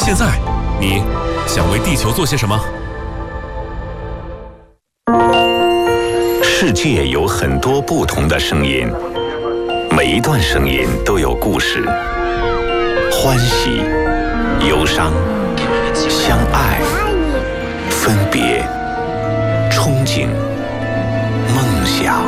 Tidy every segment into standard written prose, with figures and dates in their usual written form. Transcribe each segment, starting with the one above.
现在，你想为地球做些什么？ 世界有很多不同的声音，每一段声音都有故事，欢喜、忧伤、相爱、分别、憧憬、梦想。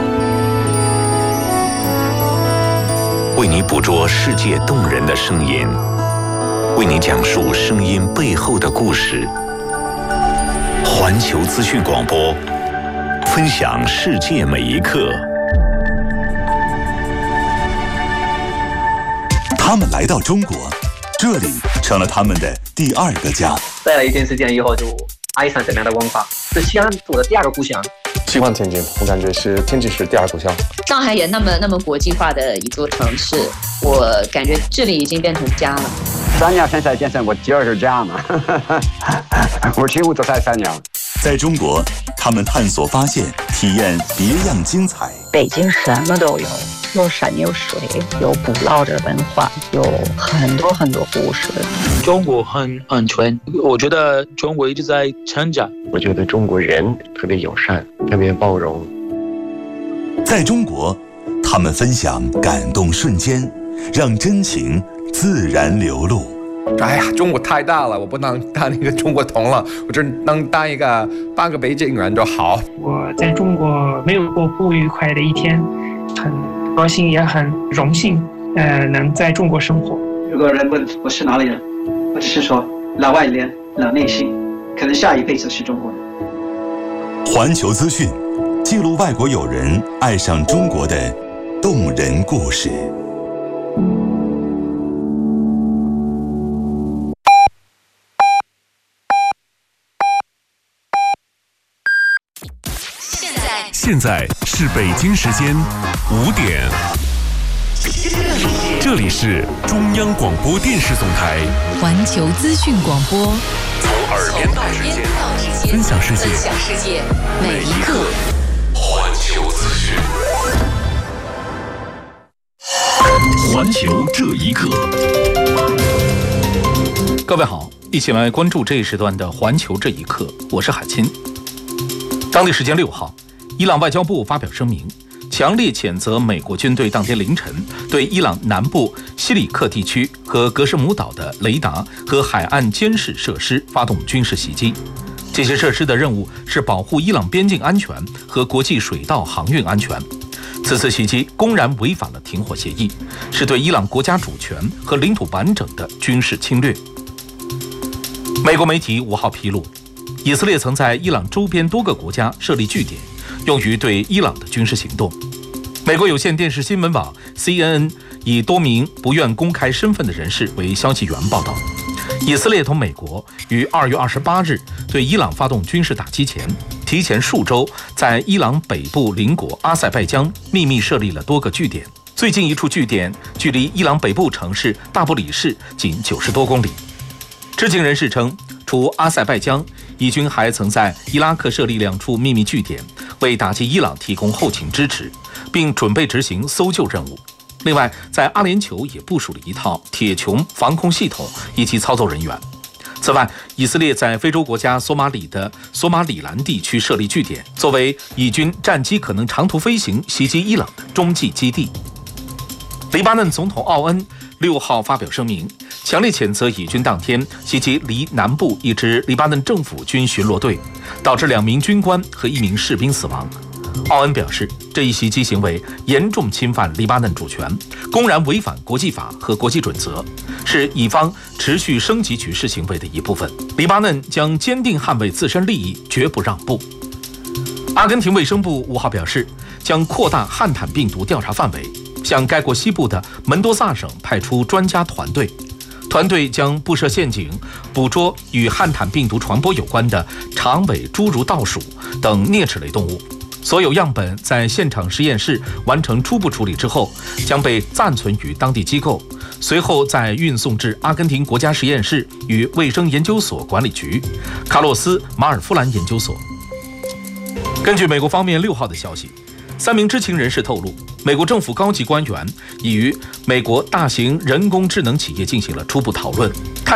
为你捕捉世界动人的声音，为你讲述声音背后的故事。环球资讯广播，分享世界每一刻。 他们来到中国，这里成了他们的第二个家。 待了一段时间以后，就爱上这边的文化，是西安我的第二个故乡。 喜欢天津，我感觉天津是第二故乡。 上海也那么国际化的一座城市，我感觉这里已经变成家了。 3年现在变成我第二个家嘛，我几乎都在3年。 在中国，他们探索发现，体验别样精彩。 北京什么都有，有山有水，有古老的文化，有很多故事。 中国很安全，我觉得中国一直在成长。 我觉得中国人特别友善，特别包容。 在中国，他们分享感动瞬间，让真情自然流露。 哎呀，中国太大了，我不能当一个中国通了，我只能当一个半个北京人就好。 我在中国没有过不愉快的一天，很高兴也很荣幸，能在中国生活。 如果人问我是哪里人，我只是说老外脸老内心，可能下一辈子是中国人。 环球资讯记录外国友人爱上中国的动人故事。 现在是北京时间5点，这里是中央广播电视总台环球资讯广播， 从耳边到指尖，分享世界每一刻。环球资讯，环球这一刻。 各位好，一起来关注这一时段的环球这一刻，我是海清。当地时间6号，伊朗外交部发表声明，强烈谴责美国军队当天凌晨对伊朗南部西里克地区和格什姆岛的雷达和海岸监视设施发动军事袭击。这些设施的任务是保护伊朗边境安全和国际水道航运安全。此次袭击公然违反了停火协议，是对伊朗国家主权和领土完整的军事侵略。美国媒体5号披露，以色列曾在伊朗周边多个国家设立据点，用于对伊朗的军事行动。美国有线电视新闻网 CNN 以多名不愿公开身份的人士为消息源报道，以色列同美国于2月28日对伊朗发动军事打击前，提前数周在伊朗北部邻国阿塞拜疆秘密设立了多个据点。最近一处据点距离伊朗北部城市大不里士仅90多公里。知情人士称，除阿塞拜疆，以军还曾在伊拉克设立2处秘密据点，为打击伊朗提供后勤支持，并准备执行搜救任务。另外，在阿联酋也部署了一套铁穹防空系统以及操作人员。此外，以色列在非洲国家索马里的索马里兰地区设立据点，作为以军战机可能长途飞行袭击伊朗的中继基地。黎巴嫩总统奥恩6号发表声明，强烈谴责以军当天袭击离南部一支黎巴嫩政府军巡逻队，导致2名军官和1名士兵死亡。奥恩表示，这一袭击行为严重侵犯黎巴嫩主权，公然违反国际法和国际准则，是以方持续升级局势行为的一部分。黎巴嫩将坚定捍卫自身利益，绝不让步。阿根廷卫生部5号表示，将扩大汉坦病毒调查范围，向该国西部的门多萨省派出专家团队，团队将布设陷阱，捕捉与汉坦病毒传播有关的长尾侏儒倒鼠等啮齿类动物。所有样本在现场实验室完成初步处理之后，将被暂存于当地机构，随后再运送至阿根廷国家实验室与卫生研究所管理局、卡洛斯·马尔夫兰研究所。根据美国方面6号的消息，3名知情人士透露，美国政府高级官员已与美国大型人工智能企业进行了初步讨论，